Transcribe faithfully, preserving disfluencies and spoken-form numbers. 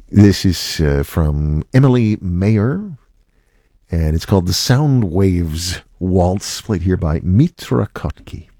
This is uh, from Emily Mayer, and it's called the Sound Waves Waltz, played here by Mitra Kotki.